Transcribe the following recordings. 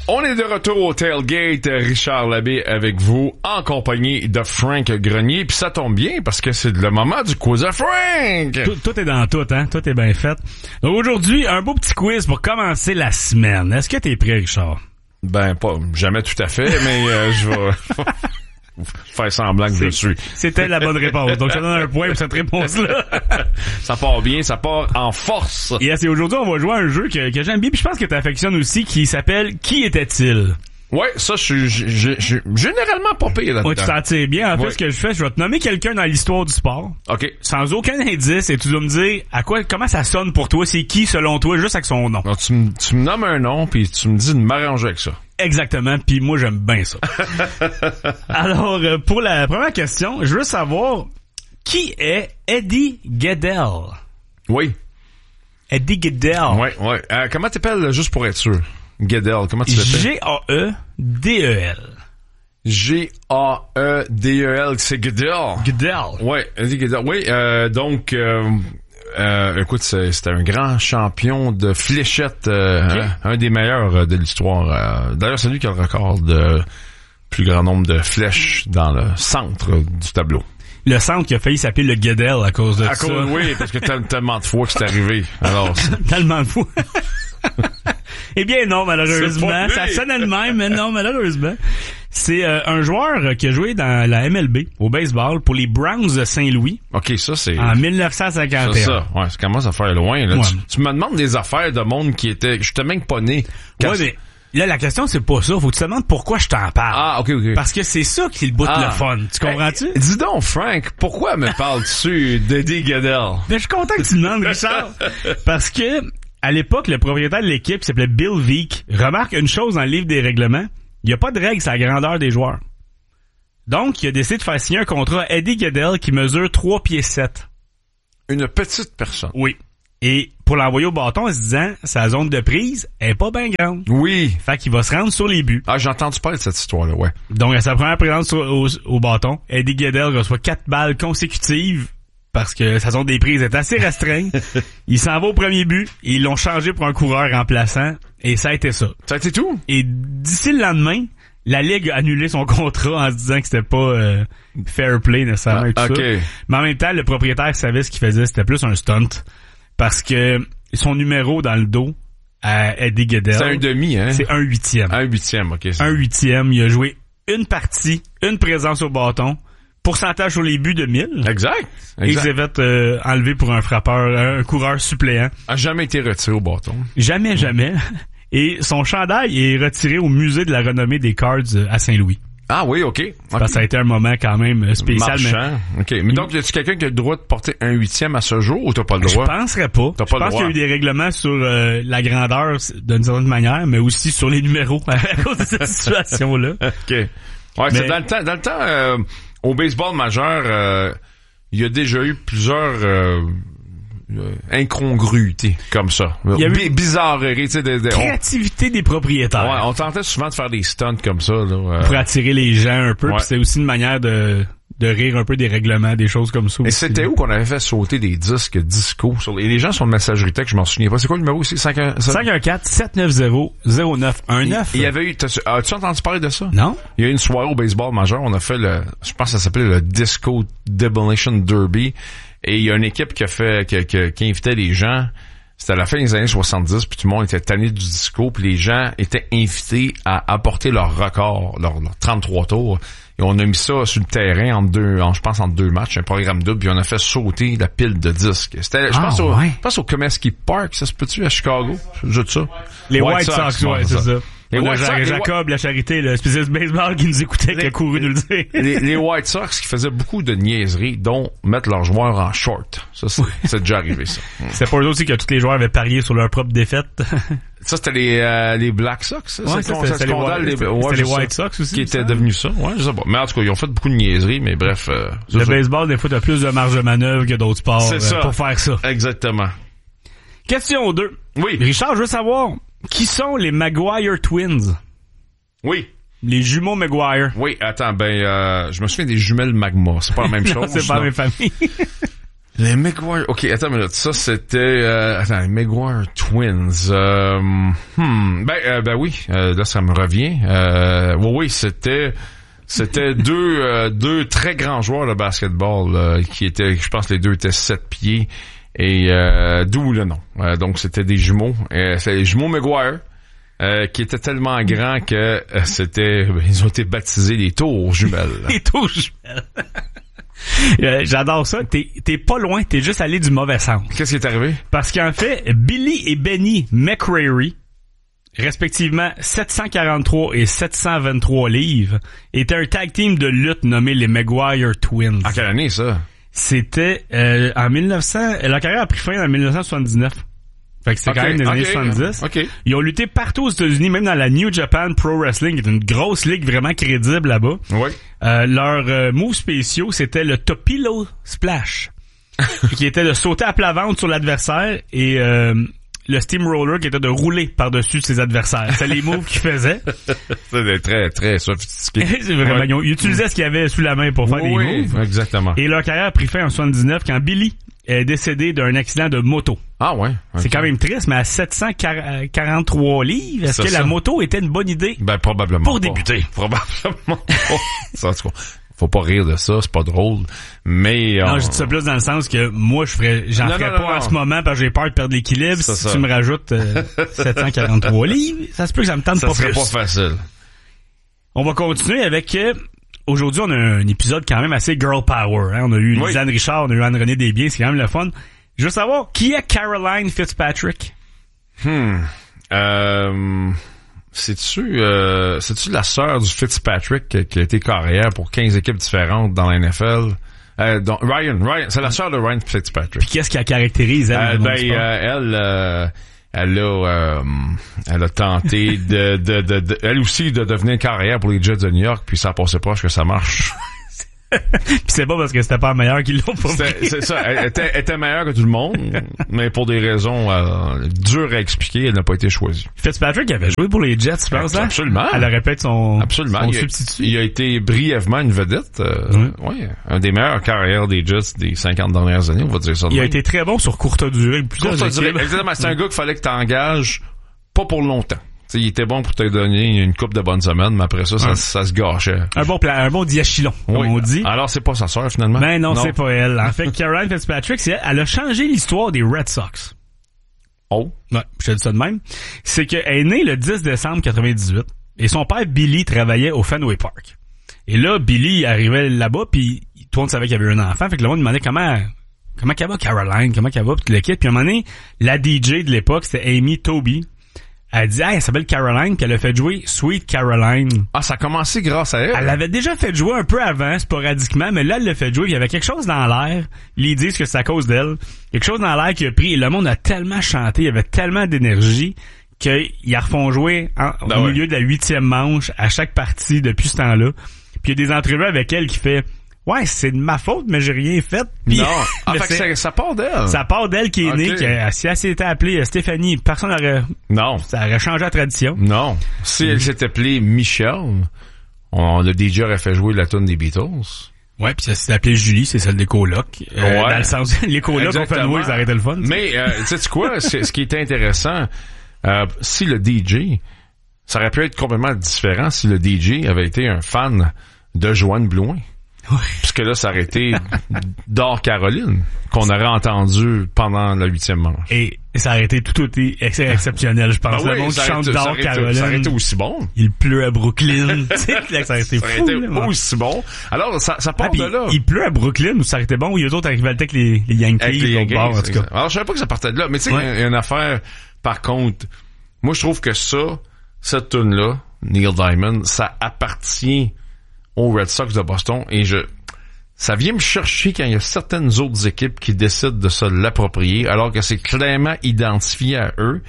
On est de retour au Tailgate, Richard Labbé avec vous, en compagnie de Frank Grenier. Puis ça tombe bien, parce que c'est le moment du quiz à Frank! Tout est dans tout, hein? Tout est bien fait. Donc aujourd'hui, un beau petit quiz pour commencer la semaine. Est-ce que t'es prêt, Richard? Ben, pas jamais tout à fait, mais je vais faire semblant que je le suis. C'était la bonne réponse. Donc, ça donne un point pour cette réponse-là. Ça part bien, ça part en force. Et aujourd'hui, on va jouer à un jeu que j'aime bien, puis je pense que tu affectionnes aussi, qui s'appelle « Qui était-il » ? Ouais, ça, je suis généralement pas pire là-dedans. Ouais, tu t'en tires bien. En fait, ouais. Ce que je fais, je vais te nommer quelqu'un dans l'histoire du sport. OK. Sans aucun indice, et tu dois me dire comment ça sonne pour toi, c'est qui selon toi, juste avec son nom. Alors, tu me nommes un nom, puis tu me dis de m'arranger avec ça. Exactement, puis moi j'aime bien ça. Alors, pour la première question, je veux savoir qui est Eddie Gaedel? Oui. Eddie Gaedel. Ouais. Comment t'appelles, juste pour être sûr? Gaedel, comment tu l'appelles? Gaedel. Gaedel, c'est Gaedel. Gaedel. Ouais, Eddie Gaedel. Oui, donc... écoute, c'était un grand champion de fléchettes, un des meilleurs de l'histoire. D'ailleurs, c'est lui qui a le record de plus grand nombre de flèches dans le centre du tableau. Le centre qui a failli s'appeler le Gaedel à cause de ça. Oui, parce que tellement de fois que c'est arrivé. Alors, tellement de fois. Eh bien non, malheureusement. Ça sonnait le même, mais non, malheureusement. C'est un joueur qui a joué dans la MLB, au baseball, pour les Browns de Saint-Louis. OK, ça c'est... En 1951. Ça. Ouais, ça commence à faire loin. Là. Ouais. Tu me demandes des affaires de monde qui était... Je t'ai même pas né. Ouais, mais là, la question, c'est pas ça. Faut que tu te demandes pourquoi je t'en parle. Ah, OK. Parce que c'est ça qui est le bout de le fun. Tu comprends-tu? Dis donc, Frank, pourquoi me parles-tu d'Eddie Gaedel? Ben, je suis content que tu me demandes, Richard. Parce que, à l'époque, le propriétaire de l'équipe, qui s'appelait Bill Veeck, remarque une chose dans le livre des règlements. Il n'y a pas de règle sur la grandeur des joueurs. Donc, il a décidé de faire signer un contrat à Eddie Gaedel qui mesure 3 pieds 7. Une petite personne. Oui. Et pour l'envoyer au bâton en se disant, sa zone de prise est pas bien grande. Oui. Fait qu'il va se rendre sur les buts. Ah, j'ai entendu parler de cette histoire-là, ouais. Donc, à sa première présence au bâton, Eddie Gaedel reçoit 4 balles consécutives parce que sa zone des prises est assez restreinte. Il s'en va au premier but et ils l'ont changé pour un coureur remplaçant et ça a été ça. Ça a été tout? Et d'ici le lendemain, la Ligue a annulé son contrat en se disant que c'était pas fair play nécessairement et tout ça. Mais en même temps, le propriétaire savait ce qu'il faisait, c'était plus un stunt. Parce que son numéro dans le dos à Eddie Gaedel... C'est un demi, hein? C'est 1/8. 1/8, OK. 1/8. Il a joué une partie, une présence au bâton, pourcentage sur les buts de 1000. Exact. Et il s'est fait enlever pour un frappeur, un coureur suppléant. A jamais été retiré au bâton. Jamais. Et son chandail est retiré au musée de la renommée des Cards à Saint-Louis. Ah oui, OK. Parce que ça a été un moment quand même spécial. Marchand. OK. Mais donc, y a-tu quelqu'un qui a le droit de porter 1/8 à ce jour ou t'as pas le droit? Je penserais pas. Je pense qu'il y a eu des règlements sur la grandeur d'une certaine manière, mais aussi sur les numéros à cause de cette situation-là. OK. Ouais, c'est dans le temps, au baseball majeur, il y a déjà eu plusieurs incongruités comme ça. Il y a eu bizarreries, tu sais, créativité des propriétaires. Ouais, on tentait souvent de faire des stunts comme ça là, pour attirer les gens un peu, puis c'est aussi une manière de rire un peu des règlements, des choses comme ça. Et aussi. c'était où qu'on avait fait sauter des disques disco sur les gens sur le messagerie texte, je m'en souviens pas. C'est quoi le numéro aussi? 514-790-0919. Il y avait eu, as-tu entendu parler de ça? Non. Il y a eu une soirée au baseball majeur, on a fait je pense que ça s'appelait le Disco Demolition Derby. Et il y a une équipe qui invitait les gens. C'était à la fin des années 70, puis tout le monde était tanné du disco, puis les gens étaient invités à apporter leur record, leur 33 tours. Et on a mis ça sur le terrain entre deux matchs, un programme double, puis on a fait sauter la pile de disques. C'était, je pense au Comiskey Park, ça se peut-tu à Chicago? Juste ça. Les White Sox, ouais, c'est ça. Les White Sox, Jacob, la charité, le spécialiste baseball qui nous écoutait, qui a couru nous le dire. Les White Sox qui faisaient beaucoup de niaiseries, dont mettre leurs joueurs en short. Ça, c'est déjà arrivé, ça. C'est pour eux aussi que tous les joueurs avaient parié sur leur propre défaite. Ça, c'était les Black Sox, ça? Ouais, c'était les White Sox aussi. Qui étaient devenus ça. Ouais, je sais pas. Mais en tout cas, ils ont fait beaucoup de niaiseries, mais bref. Le baseball, des fois, t'as plus de marge de manœuvre que d'autres sports pour faire ça. Exactement. Question 2. Oui. Richard, je veux savoir, qui sont les Maguire Twins? Oui. Les jumeaux Maguire. Oui, attends, je me souviens des jumelles Magma. C'est pas la même chose. Non, c'est pas la même famille. Les McGuire. OK, attends une minute. Ça, c'était... les McGuire Twins. Ben oui. Là, ça me revient. Oui, c'était deux très grands joueurs de basketball qui étaient... Je pense que les deux étaient 7 pieds. Et d'où le nom. Donc, c'était des jumeaux. C'est les jumeaux McGuire. Qui étaient tellement grands que ils ont été baptisés les tours jumelles. Les tours jumelles. J'adore ça. T'es pas loin, t'es juste allé du mauvais sens. Qu'est-ce qui est arrivé? Parce qu'en fait, Billy et Benny McCreary, respectivement 743 et 723 livres, étaient un tag team de lutte nommé les McGuire Twins. En quelle année, ça? C'était en 1900... La carrière a pris fin en 1979. Fait que c'était quand même des années 70. Okay. Ils ont lutté partout aux États-Unis, même dans la New Japan Pro Wrestling, qui est une grosse ligue vraiment crédible là-bas. Oui. Leurs moves spéciaux, c'était le Topilo Splash, qui était de sauter à plat ventre sur l'adversaire, et le Steamroller, qui était de rouler par-dessus ses adversaires. C'est les moves qu'ils faisaient. C'était très, très sophistiqué. C'est vraiment, ils utilisaient ce qu'il y avait sous la main pour faire des moves. Exactement. Et leur carrière a pris fin en 79 quand Billy est décédé d'un accident de moto. Ah ouais? Okay. C'est quand même triste, mais à 743 livres, est-ce que la moto était une bonne idée? Ben, probablement pour pas. débuter. Probablement pas. Ça, faut pas rire de ça, c'est pas drôle. Mais non, je dis ça plus dans le sens que moi, j'en ferais pas en ce moment parce que j'ai peur de perdre l'équilibre. Si tu me rajoutes 743 livres, ça se peut que ça me tente pas plus. Ça serait pas facile. On va continuer avec... Aujourd'hui, on a un épisode quand même assez girl power. Hein? On a eu Lisanne Richard, on a eu Anne-Renée Desbiens, c'est quand même le fun. Je veux savoir, qui est Caroline Fitzpatrick? C'est-tu la sœur du Fitzpatrick qui a été carrière pour 15 équipes différentes dans la NFL? Donc Ryan, c'est la sœur de Ryan Fitzpatrick. Puis qu'est-ce qui la caractérise, elle? Elle a tenté elle aussi de devenir carrière pour les Jets de New York, puis ça a passé proche que ça marche. Puis c'est pas parce que c'était pas meilleur qu'ils l'ont pas pris. C'est ça. Elle était meilleure que tout le monde, mais pour des raisons dures à expliquer, elle n'a pas été choisie. Fitzpatrick avait joué pour les Jets, tu penses, hein? Absolument. Elle aurait pu être son substitut. Il a été brièvement une vedette. Un des meilleures carrières des Jets des 50 dernières années, on va dire ça. Il a été très bon sur courte durée. Exactement. C'est un gars qu'il fallait que t'engages pas pour longtemps. T'sais, il était bon pour te donner une couple de bonnes semaines, mais après ça se gâchait. Un bon diachylon, comme on dit. Alors, c'est pas sa sœur, finalement? Ben non, c'est pas elle. En fait, Caroline Fitzpatrick, elle a changé l'histoire des Red Sox. Oh? Ouais, je te dis ça de même. C'est qu'elle est née le 10 décembre 98, et son père, Billy, travaillait au Fenway Park. Et là, Billy arrivait là-bas, puis tout le monde savait qu'il y avait un enfant, fait que le monde demandait comment qu'elle va, Caroline, comment qu'elle va, puis le kid. Puis à un moment donné, la DJ de l'époque, c'était Amy Toby. Elle dit, elle s'appelle Caroline, puis elle a fait jouer Sweet Caroline. Ah, ça a commencé grâce à elle? Elle l'avait déjà fait jouer un peu avant, sporadiquement, mais là, elle l'a fait jouer, il y avait quelque chose dans l'air. Ils disent que c'est à cause d'elle. Quelque chose dans l'air qui a pris, et le monde a tellement chanté, il y avait tellement d'énergie, qu'ils la refont jouer au milieu de la 8e manche, à chaque partie, depuis ce temps-là. Puis il y a des entrevues avec elle qui fait... Ouais, c'est de ma faute, mais j'ai rien fait. Pis, non, en fait, ça part d'elle. Ça part d'elle qui est née, si elle s'était appelée Stéphanie, personne n'aurait... Non. Ça aurait changé la tradition. Non. Si elle s'était appelée Michelle, le DJ aurait fait jouer la tune des Beatles. Ouais, puis ça s'est appelé Julie, c'est celle des colocs. Dans le sens, les colocs ont fait nouer, ils arrêtaient le fun. Mais, sais-tu quoi? Ce qui était intéressant, si le DJ, ça aurait pu être complètement différent si le DJ avait été un fan de Joanne Blouin. Ouais. Parce que là, ça aurait été Dor Caroline qu'on aurait entendu pendant la 8e manche. Et ça aurait été tout exceptionnel, je pense. Ben le monde qui chante Dor Caroline. Ça aurait été aussi bon. Il pleut à Brooklyn. Tu sais, ça aurait été fou. Ça aurait été aussi bon. Alors, ça part de là. Il pleut à Brooklyn, ou ça aurait été bon, ou il y a d'autres avec les Yankees. Avec les Yankees, bord, en tout cas. Alors, je savais pas que ça partait de là. Mais tu sais, il y a une affaire, par contre, moi, je trouve que cette tune-là, Neil Diamond, ça appartient aux Red Sox de Boston, et ça vient me chercher quand il y a certaines autres équipes qui décident de se l'approprier, alors que c'est clairement identifié à eux.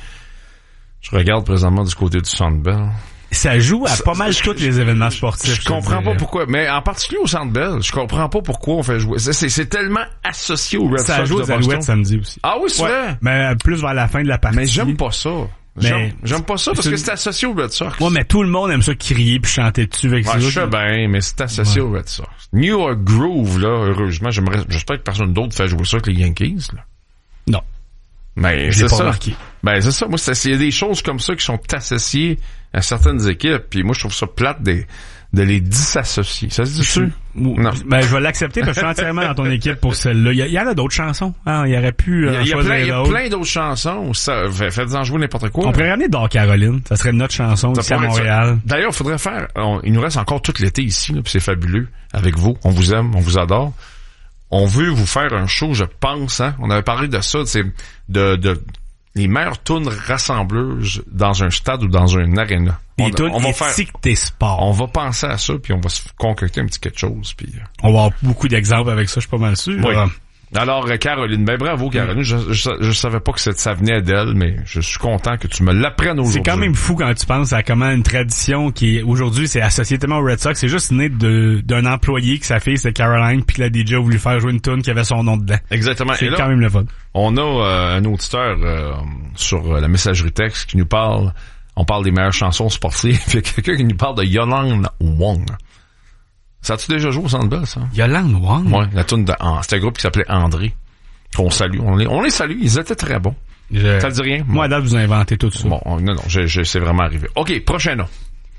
Je regarde présentement du côté du Centre Bell. Ça joue à pas mal tous les événements sportifs. Je comprends pas pourquoi, mais en particulier au Centre Bell, je comprends pas pourquoi on fait jouer. C'est tellement associé aux Red Sox de Boston. Ça joue aux Alouettes samedi aussi. Ah oui, c'est vrai. Mais plus vers la fin de la partie. Mais j'aime pas ça. J'aime pas ça parce que c'est associé au Red Sox. Ouais, mais tout le monde aime ça crier puis chanter dessus avec je sais bien, mais c'est associé au Red Sox. New York Groove, là, heureusement, j'espère que personne d'autre fait jouer ça avec les Yankees, là. Non. Mais c'est ça. Remarqué. Ben, c'est ça. Moi, il y a des choses comme ça qui sont associées à certaines équipes, puis moi, je trouve ça plate de les disassocier. Ça se dit-tu? Non. Ben, je vais l'accepter parce que je suis entièrement dans ton équipe pour celle-là. Il y en a d'autres chansons. Hein? Il y aurait pu il y a plein d'autres chansons. Faites-en jouer n'importe quoi. On pourrait ramener Dor Caroline. Ça serait notre chanson ici à Montréal. D'ailleurs, il faudrait faire... il nous reste encore tout l'été ici, là, puis c'est fabuleux. Avec vous. On vous aime. On vous adore. On veut vous faire un show, je pense. Hein? On avait parlé de ça. C'est de les meilleures tunes rassembleuses dans un stade ou dans un aréna. Des tunes étiquetées sport. On va penser à ça, puis on va se concocter un petit quelque chose. Puis on va avoir beaucoup d'exemples avec ça, je suis pas mal sûr. Oui. Alors, Caroline, ben bravo, Caroline. Je savais pas que ça venait d'elle, mais je suis content que tu me l'apprennes aujourd'hui. C'est quand même fou quand tu penses à comment une tradition qui, aujourd'hui, c'est associée tellement au Red Sox. C'est juste né d'un employé que sa fille, c'était Caroline, puis que la DJ a voulu faire jouer une tune qui avait son nom dedans. Exactement. C'est quand même le fun. On a un auditeur sur la messagerie texte qui nous parle. On parle des meilleures chansons sportives. Il y a quelqu'un qui nous parle de Yolande Wong. Ça a-tu déjà joué au Centre Bell, ça? Yolande Wong? Ouais, la tune c'était un groupe qui s'appelait André. Qu'on salue. On les salue. Ils étaient très bons. Ça te dit rien? Moi, à date, vous inventez tout ça. Bon, non, c'est vraiment arrivé. OK, prochain nom.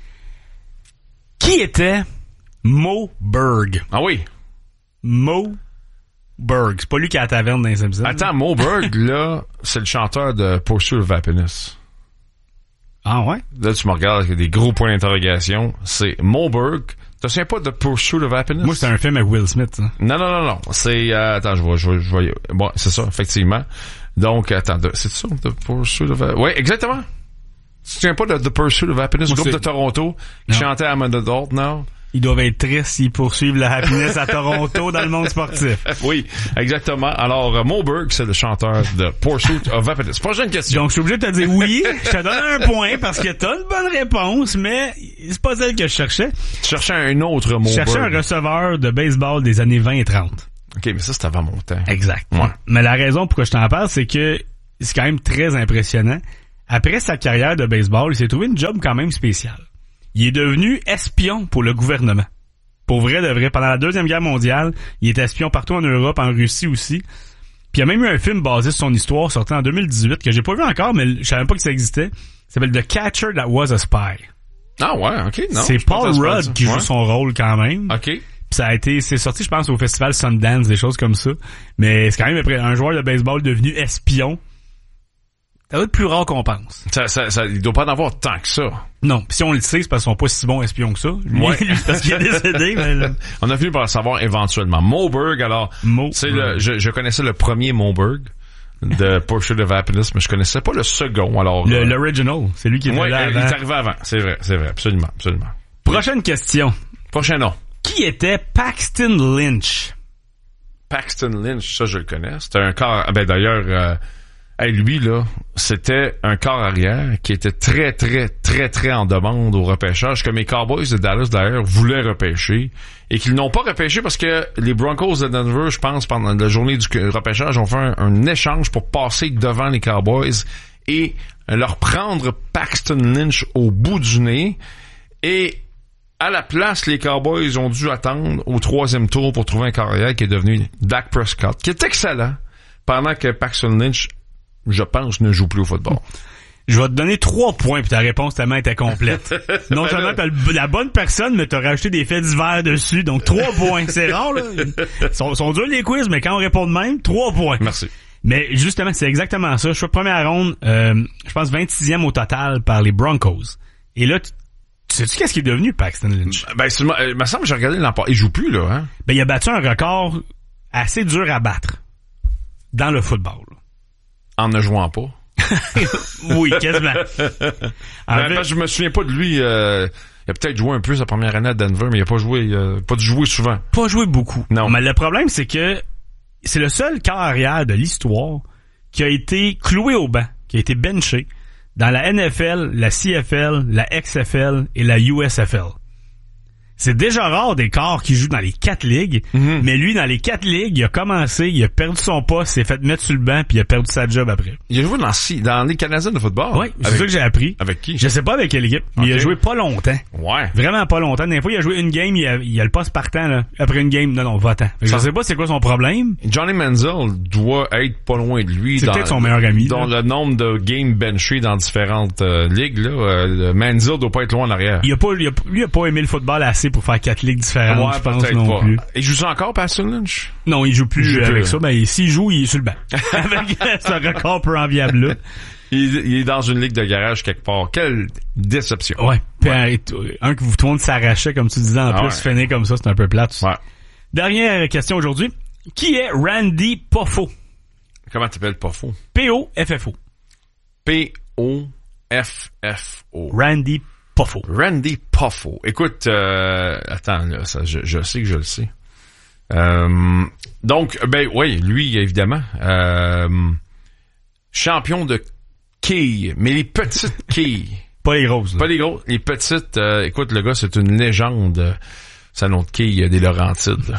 Qui était Mo Berg? Ah oui? Mo Berg. C'est pas lui qui a la taverne dans les Simpsons. Attends, Mo Berg, là, c'est le chanteur de Pursuit of Happiness. Ah ouais? Là, tu me regardes avec des gros points d'interrogation. C'est Mo Berg. Tu te souviens pas de Pursuit of Happiness? Moi, c'est un film avec Will Smith, ça. Non. C'est, attends, je vois. Bon, c'est ça, effectivement. Donc, attends, c'est ça, The Pursuit of Happiness? Oui, exactement. Tu te souviens pas de The Pursuit of Happiness, le groupe de Toronto, qui chantait I'm an Adult Now? Ils doivent être tristes s'ils poursuivent la happiness à Toronto dans le monde sportif. Oui, exactement. Alors, Mo Berg, c'est le chanteur de Pursuit of Happiness. Prochaine question. Donc, je suis obligé de te dire oui. Je te donne un point parce que t'as une bonne réponse, mais c'est pas celle que je cherchais. Tu cherchais un autre Mo Berg. Je cherchais un receveur de baseball des années 20 et 30. OK, mais ça, c'était avant mon temps. Exact. Ouais. Mais la raison pourquoi je t'en parle, c'est que c'est quand même très impressionnant. Après sa carrière de baseball, il s'est trouvé une job quand même spéciale. Il est devenu espion pour le gouvernement. Pour vrai de vrai. Pendant la Deuxième Guerre mondiale, il était espion partout en Europe, en Russie aussi. Puis il y a même eu un film basé sur son histoire sorti en 2018 que j'ai pas vu encore, mais je savais pas que ça existait. Ça s'appelle The Catcher That Was a Spy. Ah ouais, OK. Non, c'est Paul Rudd qui joue son rôle quand même. OK. Puis c'est sorti, je pense, au festival Sundance, des choses comme ça. Mais c'est quand même un joueur de baseball devenu espion. Ça doit être plus rare qu'on pense. Il doit pas en avoir tant que ça. Non. Pis si on le sait, c'est parce qu'ils sont pas si bons espions que ça. Ouais. C'est parce qu'il est décédé. Mais... On a fini par le savoir éventuellement. Mo Berg, alors, je connaissais le premier Mo Berg de Pursuit of Happiness, mais je connaissais pas le second. Alors l'original, c'est lui qui était là avant. Il est arrivé avant. C'est vrai, absolument. Prochaine question. Prochain nom. Qui était Paxton Lynch? Paxton Lynch, ça je le connais. C'était un corps. D'ailleurs. Lui, là, c'était un corps arrière qui était très, très, très, très en demande au repêchage, que mes Cowboys de Dallas, d'ailleurs, voulaient repêcher, et qu'ils n'ont pas repêché parce que les Broncos de Denver, je pense, pendant la journée du repêchage, ont fait un échange pour passer devant les Cowboys et leur prendre Paxton Lynch au bout du nez. Et à la place, les Cowboys ont dû attendre au 3e tour pour trouver un corps arrière qui est devenu Dak Prescott, qui est excellent, pendant que Paxton Lynch, je pense, ne joue plus au football. Je vais te donner 3 points puis ta réponse tellement était complète. Non seulement t'as la bonne personne, mais t'as rajouté des faits divers dessus, donc 3 points. C'est rare, là. Sont durs les quiz, mais quand on répond de même, 3 points. Merci. Mais justement, c'est exactement ça. Choix de première ronde, je pense 26e au total par les Broncos. Et là, sais-tu qu'est-ce qui est devenu Paxton Lynch? Il me semble que j'ai regardé l'an passé. Il joue plus, là, hein? Il a battu un record assez dur à battre dans le football. En ne jouant pas. Oui, quasiment. Je me souviens pas de lui. Il a peut-être joué un peu sa première année à Denver, mais il a pas joué. Pas dû jouer souvent. Pas joué beaucoup. Non. Mais le problème, c'est que c'est le seul quart arrière de l'histoire qui a été cloué au banc, qui a été benché dans la NFL, la CFL, la XFL et la USFL. C'est déjà rare des corps qui jouent dans les 4 ligues, mais lui, dans les 4 ligues, il a commencé, il a perdu son poste, s'est fait mettre sur le banc, puis il a perdu sa job après. Il a joué dans les Canadiens de football? Oui, c'est ça que j'ai appris. Avec qui? Je sais pas avec quelle équipe, mais il a joué pas longtemps. Ouais. Vraiment pas longtemps. Des fois, il a joué une game, il a le poste partant, là. Après une game, non, va-t'en. Je sais pas c'est quoi son problème. Johnny Manziel doit être pas loin de lui. C'est peut-être son meilleur ami. Dans le nombre de games benchés dans différentes ligues, là, Manziel doit pas être loin en arrière. Lui a pas aimé le football assez pour faire 4 ligues différentes, je pense non pas. plus. Il joue ça encore, Paxton Lynch? Non, il joue plus avec ça. Ben, s'il joue, il est sur le banc. Avec ce record peu enviable là. Il est dans une ligue de garage quelque part. Quelle déception. Ouais. Puis un que tout le monde s'arrachait, comme tu disais, en plus, finir comme ça, c'est un peu plate. Ouais. Dernière question aujourd'hui. Qui est Randy Poffo? Comment t'appelles Poffo? P-O-F-F-O. P-O-F-F-O. Randy Poffo. Randy Poffo. Écoute, attends, là, ça, je sais que je le sais. Donc, ben oui, lui, évidemment. Champion de quilles, mais les petites quilles. Pas les grosses. Là. Pas les grosses. Les petites, écoute, le gars, c'est une légende. C'est un autre quille des Laurentides.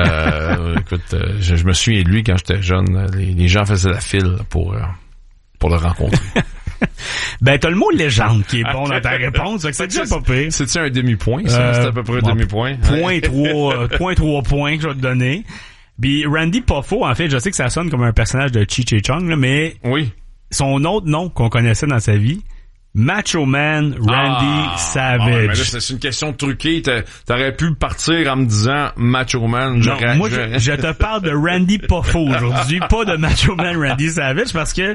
Écoute, je me souviens de lui quand j'étais jeune. Les gens faisaient la file pour le rencontrer. Ben, t'as le mot légende qui est bon dans ta réponse. C'est déjà pas pire. C'est-tu un demi-point, ça? C'est à peu près un demi-point. Point 3 points que je vais te donner. Puis Randy Poffo, en fait, je sais que ça sonne comme un personnage de Cheech et Chong, là, mais oui. Son autre nom qu'on connaissait dans sa vie, Macho Man Randy Savage. Mais là, c'est une question truquée. T'aurais pu partir en me disant Macho Man. Non, moi, je te parle de Randy Poffo aujourd'hui, pas de Macho Man Randy Savage, parce que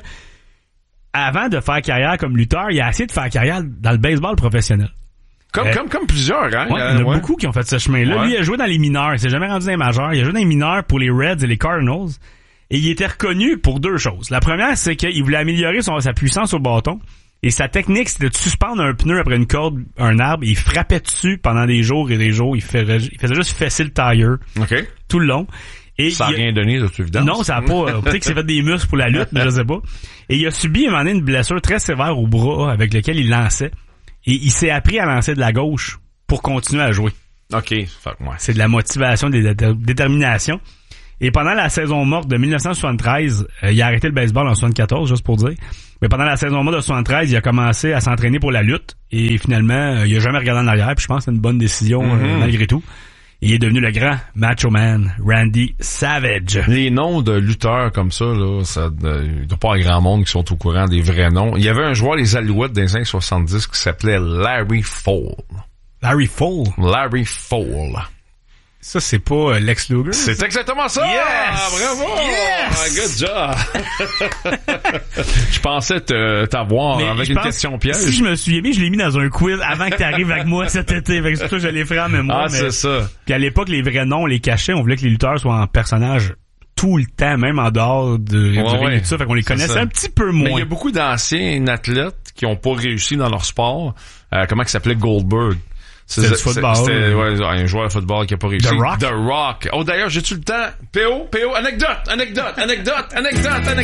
avant de faire carrière comme lutteur, il a essayé de faire carrière dans le baseball professionnel. Comme plusieurs, hein? Ouais, il y en a beaucoup qui ont fait ce chemin-là. Ouais. Lui, il a joué dans les mineurs. Il s'est jamais rendu dans les majeurs. Il a joué dans les mineurs pour les Reds et les Cardinals. Et il était reconnu pour 2 choses. La première, c'est qu'il voulait améliorer sa puissance au bâton. Et sa technique, c'était de suspendre un pneu après une corde, un arbre. Il frappait dessus pendant des jours et des jours. Il faisait juste fesser le tire. Okay. Tout le long. Et ça n'a rien donné, de toute évidence. Non, ça n'a pas. Peut-être qu'il s'est fait des muscles pour la lutte, mais je sais pas. Et il a subi un moment donné une blessure très sévère au bras avec lequel il lançait. Et il s'est appris à lancer de la gauche pour continuer à jouer. OK. Ouais. C'est de la motivation, de la détermination. Et pendant la saison morte de 1973, il a arrêté le baseball en 74, juste pour dire. Mais pendant la saison morte de 73, il a commencé à s'entraîner pour la lutte. Et finalement, il a jamais regardé en arrière. Puis je pense que c'est une bonne décision malgré tout. Il est devenu le grand Macho Man Randy Savage. Les noms de lutteurs comme ça, là, il doit pas avoir grand monde qui sont au courant des vrais noms. Il y avait un joueur des Alouettes des années 70 qui s'appelait Larry Fowle. Larry Fowle? Larry Fowle. Ça, c'est pas Lex Luger? C'est exactement ça! Yes! Ah, bravo! Yes! Good job! Je pensais t'avoir avec une question piège. Si je me souviens bien, je l'ai mis dans un quiz avant que t'arrives avec moi cet été. Fait que c'est pour ça que je l'ai fait en mémoire. Ah, c'est ça. Puis à l'époque, les vrais noms, on les cachait. On voulait que les lutteurs soient en personnage tout le temps, même en dehors du ring et tout ça. Fait qu'on les connaissait un petit peu moins. Mais il y a beaucoup d'anciens athlètes qui ont pas réussi dans leur sport. Comment il s'appelait Goldberg? C'était du football. C'était un joueur de football qui a pas réussi. The Rock. The Rock. Oh, d'ailleurs, j'ai-tu le temps? PO, anecdote.